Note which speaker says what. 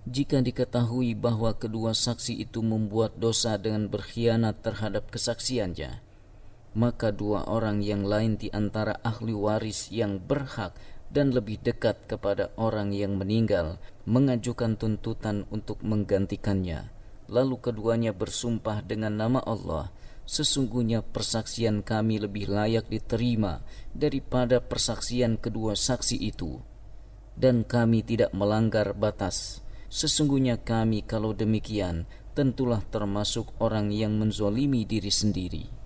Speaker 1: Jika diketahui bahwa kedua saksi itu membuat dosa dengan berkhianat terhadap kesaksiannya, maka dua orang yang lain di antara ahli waris yang berhak dan lebih dekat kepada orang yang meninggal mengajukan tuntutan untuk menggantikannya. Lalu keduanya bersumpah dengan nama Allah, sesungguhnya persaksian kami lebih layak diterima daripada persaksian kedua saksi itu, dan kami tidak melanggar batas. Sesungguhnya kami kalau demikian tentulah termasuk orang yang menzalimi diri sendiri.